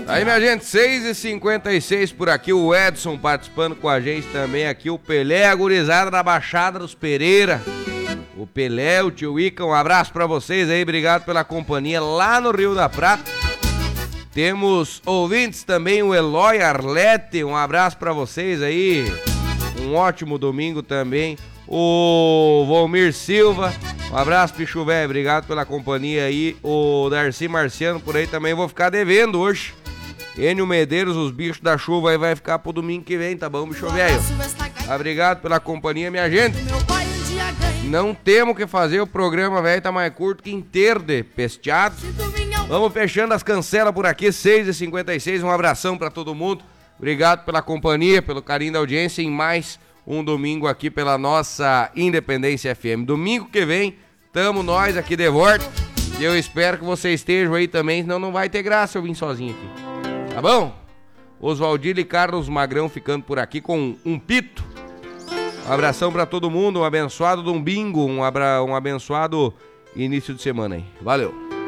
Aí, minha gente, 6h56 por aqui, o Edson participando com a gente também aqui, o Pelé, a gurizada da Baixada dos Pereira. O Pelé, o tio Ica, um abraço pra vocês aí, obrigado pela companhia lá no Rio da Prata. Temos ouvintes também, o Eloy Arlete, um abraço pra vocês aí, um ótimo domingo também. O Volmir Silva, um abraço, Pichu Velho, obrigado pela companhia aí. O Darcy Marciano por aí também, vou ficar devendo hoje. Enio Medeiros, os bichos da chuva aí vai ficar pro domingo que vem, tá bom, bicho velho? Obrigado pela companhia, minha gente. Não temos que fazer, o programa, velho, tá mais curto que inteiro de pesteado. Vamos fechando as cancelas por aqui, 6h56, um abração pra todo mundo. Obrigado pela companhia, pelo carinho da audiência em mais um domingo aqui pela nossa Independência FM. Domingo que vem, tamo nós aqui de volta. E eu espero que vocês estejam aí também, senão não vai ter graça eu vim sozinho aqui. Tá bom? Oswaldino e Carlos Magrão ficando por aqui com um pito. Um abração pra todo mundo, um abençoado domingo, um abençoado início de semana aí. Valeu!